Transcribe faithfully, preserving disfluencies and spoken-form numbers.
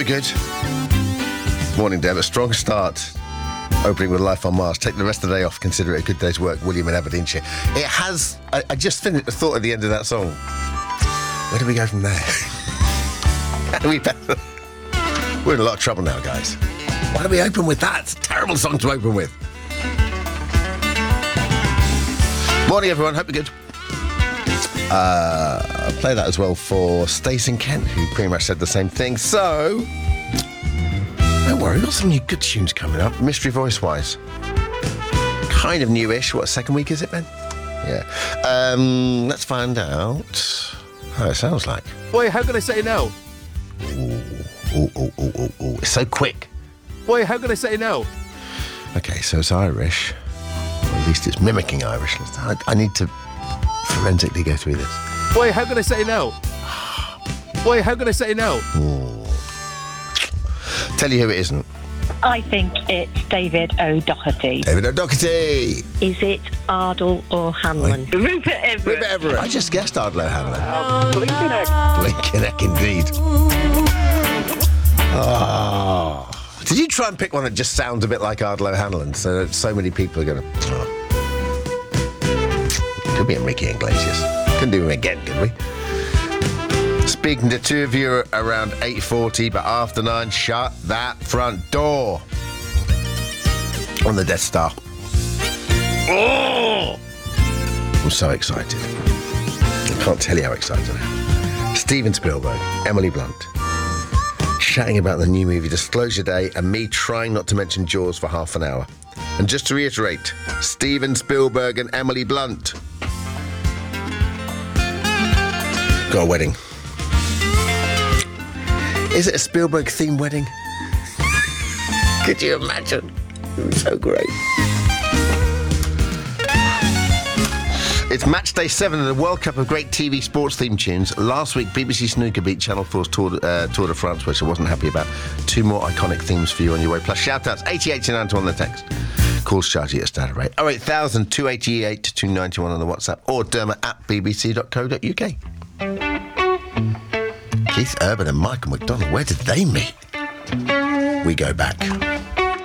we're good. Morning, Deb. A strong start. Opening with Life on Mars. Take the rest of the day off. Consider it a good day's work. William in Aberdeenshire. It has... I, I just finished, thought at the end of that song. Where do we go from there? How do we... We're in a lot of trouble now, guys. Why do we open with that? It's a terrible song to open with. Morning, everyone. Hope you're good. Uh, I'll play that as well for Stacey and Kent, who pretty much said the same thing. So, don't worry, we've got some new good tunes coming up, mystery voice-wise. Kind of newish. What, second week is it, Ben? Yeah. Um, let's find out how it sounds like. Wait, how can I say it now? Ooh, ooh, ooh, ooh, ooh, ooh. It's so quick. Wait, how can I say it now? Okay, so it's Irish. Or at least it's mimicking Irish. I, I need to forensically go through this. Wait, how can I say it now? Wait, how can I say it now? Ooh. Tell you who it isn't. I think it's David O'Doherty. David O'Doherty. Is it Ardle or Hanlon? Rupert Everett. Rupert Everett. I just guessed Ardle O'Hanlon. Oh, Blinking Egg, indeed. Oh. Did you try and pick one that just sounds a bit like Ardle O'Hanlon? So that so many people are going to... Oh. Could be Enrique Iglesias. Couldn't do him again, could we? Speaking to two of you around eight forty, but after nine, shut that front door. On the Death Star. Oh! I'm so excited. I can't tell you how excited I am. Steven Spielberg, Emily Blunt, chatting about the new movie Disclosure Day and me trying not to mention Jaws for half an hour. And just to reiterate, Steven Spielberg and Emily Blunt got a wedding. Is it a Spielberg-themed wedding? Could you imagine? It was so great. It's match day seven of the World Cup of great T V sports theme tunes. Last week, B B C Snooker beat Channel four's Tour, uh, Tour de France, which I wasn't happy about. Two more iconic themes for you on your way. Plus shout-outs, eighty eighty-nine to on the text. Calls charge at a standard rate. oh eight thousand, two eighty-eight, two ninety-one on the WhatsApp or dermot at b b c dot co dot u k. Keith Urban and Michael McDonald, where did they meet? We go back.